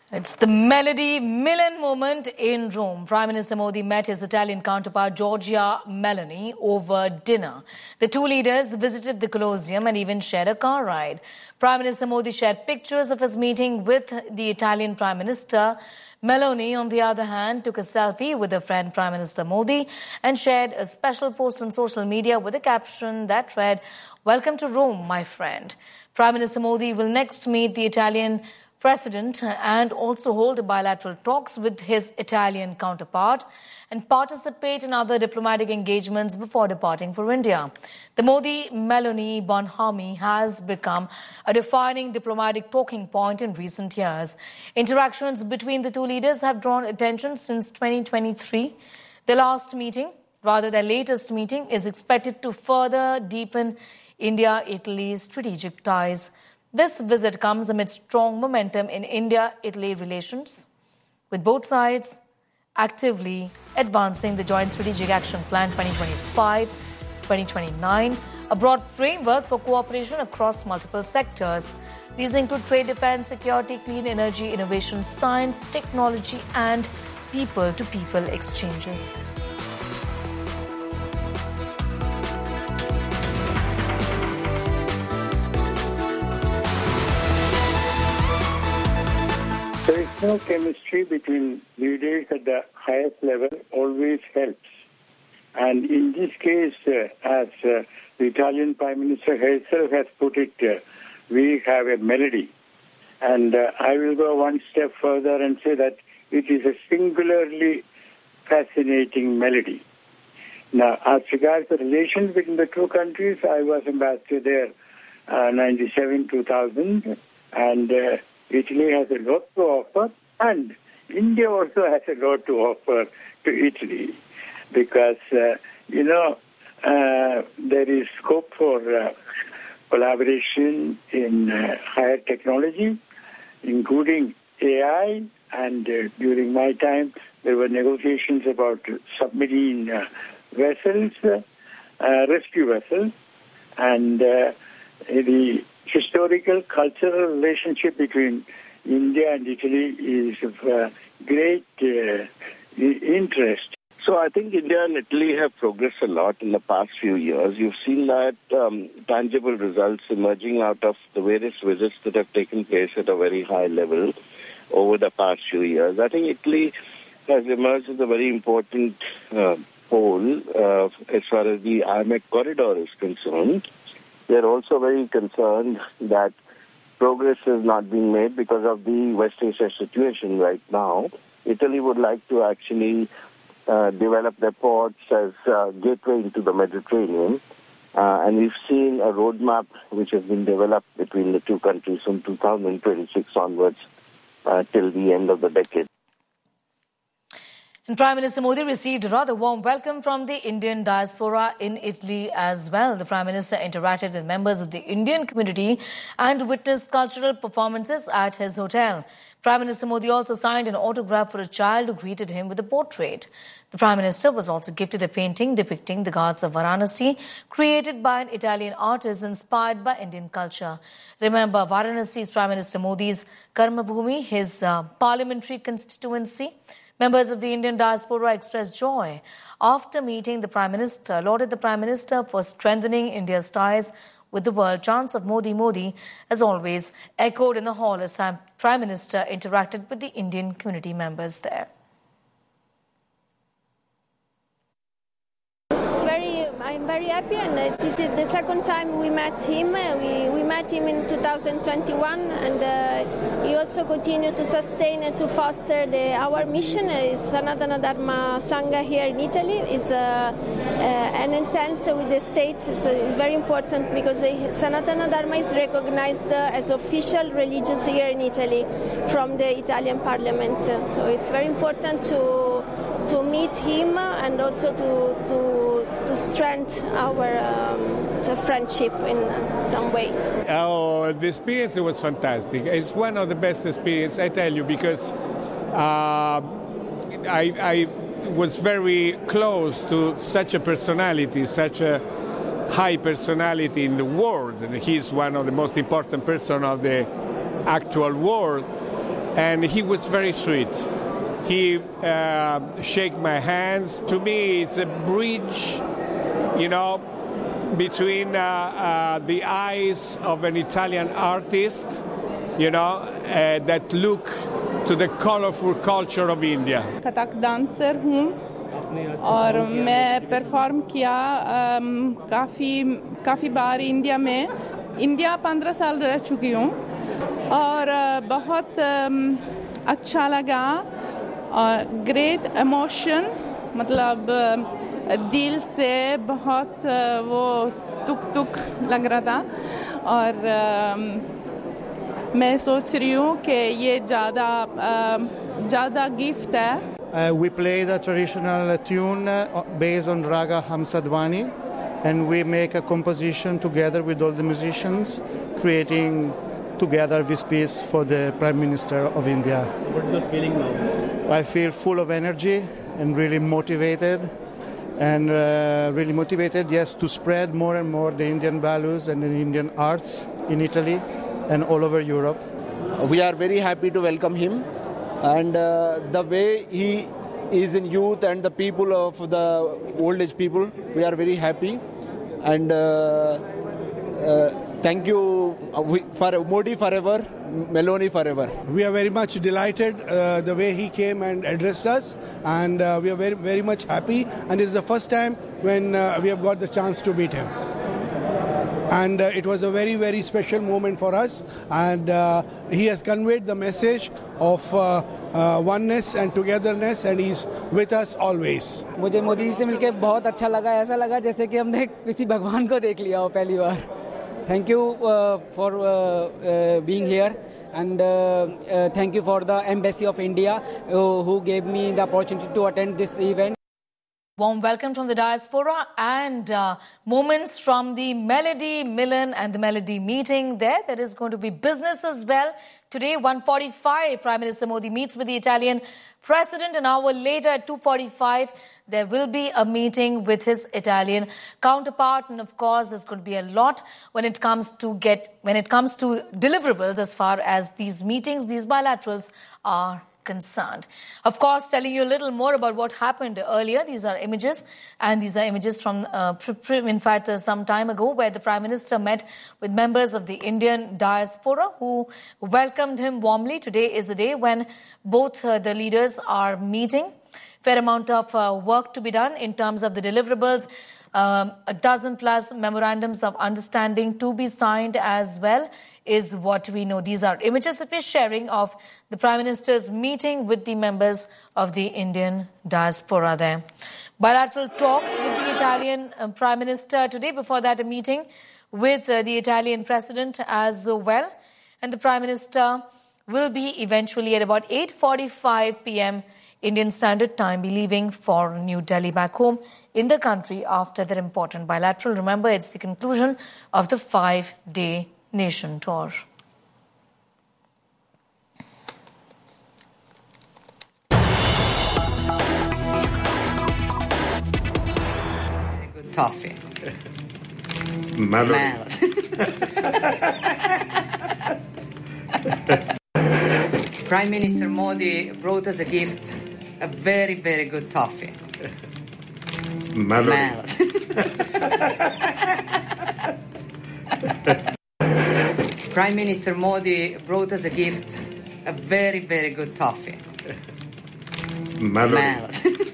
It's the Melody Milan moment in Rome. Prime Minister Modi met his Italian counterpart Giorgia Meloni over dinner. The two leaders visited the Colosseum and even shared a car ride. Prime Minister Modi shared pictures of his meeting with the Italian Prime Minister. Meloni, on the other hand, took a selfie with her friend Prime Minister Modi and shared a special post on social media with a caption that read, "Welcome to Rome, my friend." Prime Minister Modi will next meet the Italian President and also hold bilateral talks with his Italian counterpart and participate in other diplomatic engagements before departing for India. The Modi-Meloni bonhomie has become a defining diplomatic talking point in recent years. Interactions between the two leaders have drawn attention since 2023. Their latest meeting is expected to further deepen India-Italy strategic ties. This visit comes amid strong momentum in India-Italy relations, with both sides actively advancing the Joint Strategic Action Plan 2025-2029, a broad framework for cooperation across multiple sectors. These include trade, defense, security, clean energy, innovation, science, technology, and people-to-people exchanges. Personal chemistry between leaders at the highest level always helps. And in this case, as the Italian Prime Minister herself has put it, we have a melody. And I will go one step further and say that it is a singularly fascinating melody. Now, as regards the relations between the two countries, I was ambassador there 97-2000, and Italy has a lot to offer, and India also has a lot to offer to Italy, because, there is scope for collaboration in higher technology, including AI, and during my time, there were negotiations about submarine vessels, rescue vessels, and the historical, cultural relationship between India and Italy is of great interest. So I think India and Italy have progressed a lot in the past few years. You've seen that tangible results emerging out of the various visits that have taken place at a very high level over the past few years. I think Italy has emerged as a very important pole as far as the IMEC corridor is concerned. They're also very concerned that progress is not being made because of the West Asia situation right now. Italy would like to actually develop their ports as a gateway into the Mediterranean. And we've seen a roadmap which has been developed between the two countries from 2026 onwards till the end of the decade. And Prime Minister Modi received a rather warm welcome from the Indian diaspora in Italy as well. The Prime Minister interacted with members of the Indian community and witnessed cultural performances at his hotel. Prime Minister Modi also signed an autograph for a child who greeted him with a portrait. The Prime Minister was also gifted a painting depicting the Ghats of Varanasi, created by an Italian artist inspired by Indian culture. Remember, Varanasi is Prime Minister Modi's Karmabhumi, his parliamentary constituency. Members of the Indian diaspora expressed joy after meeting the Prime Minister, lauded the Prime Minister for strengthening India's ties with the world. Chants of Modi, Modi, as always, echoed in the hall as Prime Minister interacted with the Indian community members there. I'm very happy, and this is the second time we met him. We met him in 2021, and he also continued to sustain and to foster our mission. Sanatana Dharma Sangha here in Italy is an intent with the state, so it's very important because Sanatana Dharma is recognized as official religious here in Italy from the Italian Parliament. So it's very important to meet him and also to strengthen our friendship in some way. Oh, the experience was fantastic. It's one of the best experiences, I tell you, because I was very close to such a personality, such a high personality in the world. And he's one of the most important persons of the actual world. and he was very sweet. He shake my hands. To me, it's a bridge, between the eyes of an Italian artist, that look to the colorful culture of India. Kathak dancer हूँ और मैं perform किया काफ़ी बार India में। India 15 साल रह चुकी हूँ और बहुत अच्छा लगा। ग्रेट इमोशन, मतलब दिल से बहुत वो तुक लग रहा था और मैं सोच रही हूँ कि ये ज़्यादा गिफ्ट है। We played a traditional tune based on Raga Hamsadvani, and we make a composition together with all the musicians, creating together this piece for the Prime Minister of India. What's your feeling now? I feel full of energy and really motivated, yes, to spread more and more the Indian values and the Indian arts in Italy and all over Europe. We are very happy to welcome him, and the way he is in youth and the people of the old age people, we are very happy, and thank you for Modi forever, Meloni forever. We are very much delighted the way he came and addressed us, and we are very, very much happy, and this is the first time when we have got the chance to meet him. And it was a very, very special moment for us, and he has conveyed the message of oneness and togetherness, and he's with us always. मुझे मोदी जी से मिलके बहुत अच्छा लगा। ऐसा लगा जैसे कि हमने किसी भगवान को देख लिया हो पहली बार। Thank you for being here, and thank you for the Embassy of India who gave me the opportunity to attend this event. Warm welcome from the diaspora and moments from the Melody Milan and the Melody meeting there. There is going to be business as well. Today, 1:45, Prime Minister Modi meets with the Italian President. An hour later, at 2:45, there will be a meeting with his Italian counterpart. And of course, there's going to be a lot when it comes to deliverables as far as these meetings, these bilaterals are concerned. Of course, telling you a little more about what happened earlier. These are images, and these are images from, in fact, some time ago, where the Prime Minister met with members of the Indian diaspora who welcomed him warmly. Today is the day when both the leaders are meeting. Fair amount of work to be done in terms of the deliverables. A dozen plus memorandums of understanding to be signed as well is what we know. These are images that we're sharing of the Prime Minister's meeting with the members of the Indian diaspora there. Bilateral talks with the Italian Prime Minister today. Before that, a meeting with the Italian President as well. And the Prime Minister will be eventually at about 8:45 p.m. Indian Standard Time be leaving for New Delhi back home in the country after that important bilateral. Remember, it's the conclusion of the 5-day nation tour. Very good toffee. Mallow. Prime Minister Modi brought us a gift, a very, very good toffee. Mallow. Prime Minister Modi brought us a gift, a very, very good toffee. Mallow.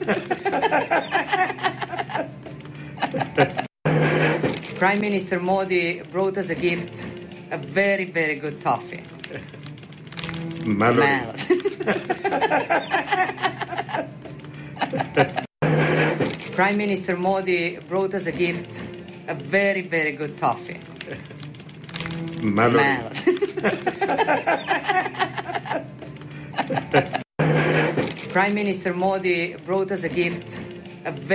Prime Minister Modi brought us a gift, a very, very good toffee. Mallow. Prime Minister Modi brought us a gift, a very, very good toffee. Mallow. Prime Minister Modi brought us a gift, a very